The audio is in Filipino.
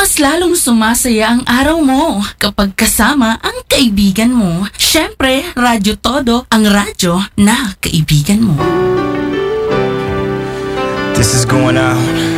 Mas lalong sumasaya ang araw mo kapag kasama ang kaibigan mo. Syempre, Radyo Todo, ang radyo na kaibigan mo. This is going out